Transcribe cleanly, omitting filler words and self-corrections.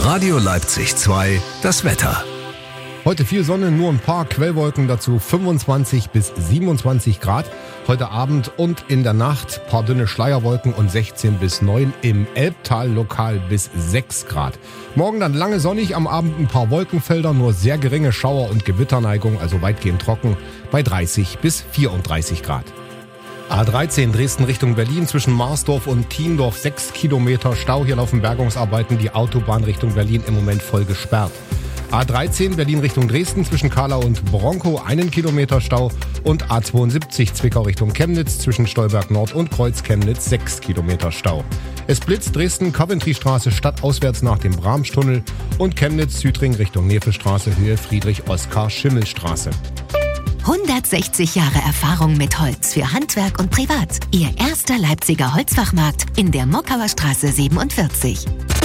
Radio Leipzig 2, das Wetter. Heute viel Sonne, nur ein paar Quellwolken, dazu 25 bis 27 Grad. Heute Abend und in der Nacht paar dünne Schleierwolken und 16 bis 9, im Elbtal lokal bis 6 Grad. Morgen dann lange sonnig, am Abend ein paar Wolkenfelder, nur sehr geringe Schauer- und Gewitterneigung, also weitgehend trocken, bei 30 bis 34 Grad. A13 Dresden Richtung Berlin zwischen Marsdorf und Tiendorf 6 Kilometer Stau. Hier laufen Bergungsarbeiten, die Autobahn Richtung Berlin im Moment voll gesperrt. A13 Berlin Richtung Dresden zwischen Kahlau und Bronkow 1 Kilometer Stau und A72 Zwickau Richtung Chemnitz zwischen Stolberg Nord und Kreuz Chemnitz 6 Kilometer Stau. Es blitzt Dresden Coventry-Straße stadtauswärts nach dem Bramstunnel und Chemnitz Südring Richtung Nefelstraße Höhe Friedrich-Oskar-Schimmel-Straße. 160 Jahre Erfahrung mit Holz für Handwerk und Privat. Ihr erster Leipziger Holzfachmarkt in der Mockauer Straße 47.